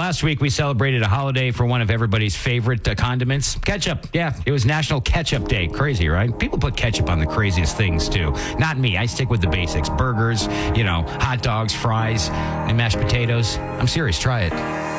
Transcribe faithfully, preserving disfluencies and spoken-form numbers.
last week we celebrated a holiday for one of everybody's favorite uh, condiments, ketchup. Yeah, it was National Ketchup Day. Crazy, right? People put ketchup on the craziest things, too. Not me. I stick with the basics. Burgers, you know, hot dogs, fries, and mashed potatoes. I'm serious. Try it.